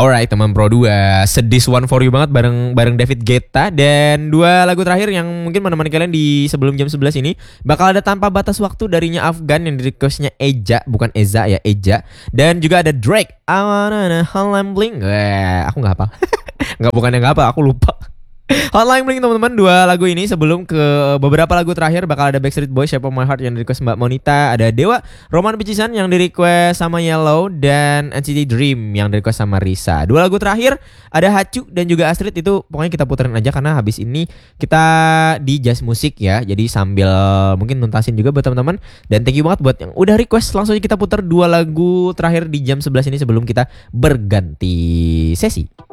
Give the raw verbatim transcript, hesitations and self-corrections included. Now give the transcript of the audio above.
Alright teman Pro dua, Sedis One For You banget bareng bareng David Guetta. Dan dua lagu terakhir yang mungkin menemani kalian di sebelum jam sebelas ini bakal ada Tanpa Batas Waktu darinya Afgan yang di requestnya Eja, bukan Eza ya, Eja. Dan juga ada Drake, I Wanna Hotline Bling. Wah, aku gak hafal. Gak, bukannya gak apa, aku lupa. Hotline Bling teman-teman, dua lagu ini sebelum ke beberapa lagu terakhir bakal ada Backstreet Boys, Shape of My Heart yang di request Mbak Monita, ada Dewa, Roman Picisan yang di request sama Yellow, dan N C T Dream yang di request sama Risa. Dua lagu terakhir ada Hacu dan juga Astrid, itu pokoknya kita puterin aja karena habis ini kita di Jazz Musik ya. Jadi sambil mungkin nuntasin juga buat teman-teman. Dan thank you banget buat yang udah request. Langsung aja kita putar dua lagu terakhir di jam sebelas ini sebelum kita berganti sesi.